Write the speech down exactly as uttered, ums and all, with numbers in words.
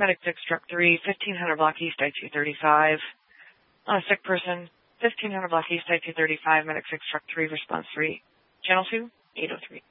Medic six, truck three, fifteen hundred block east, I two thirty-five. On a sick person, fifteen hundred block east, I two thirty-five, medic six, truck three, response three. Channel two, eight oh three.